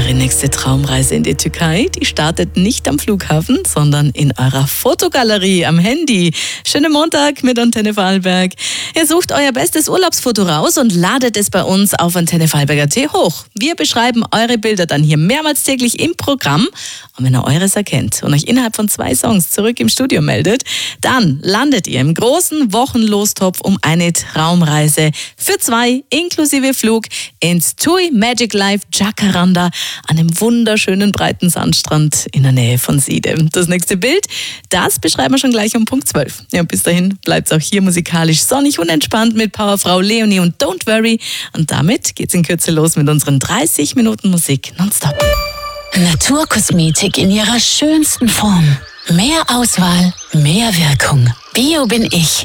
Eure nächste Traumreise in die Türkei, die startet nicht am Flughafen, sondern in eurer Fotogalerie am Handy. Schönen Montag mit Antenne Vorarlberg. Ihr sucht euer bestes Urlaubsfoto raus und ladet es bei uns auf AntenneVorarlberg.at hoch. Wir beschreiben eure Bilder dann hier mehrmals täglich im Programm. Und wenn ihr eures erkennt und euch innerhalb von 2 Songs zurück im Studio meldet, dann landet ihr im großen Wochenlostopf um eine Traumreise für 2 inklusive Flug ins TUI Magic Life Jacaranda an einem wunderschönen breiten Sandstrand in der Nähe von Siede. Das nächste Bild, das beschreiben wir schon gleich um Punkt 12. Ja, bis dahin bleibt es auch hier musikalisch sonnig und entspannt mit Powerfrau Leonie und Don't Worry. Und damit geht's in Kürze los mit unseren 30 Minuten Musik nonstop. Naturkosmetik in ihrer schönsten Form. Mehr Auswahl, mehr Wirkung. Bio bin ich.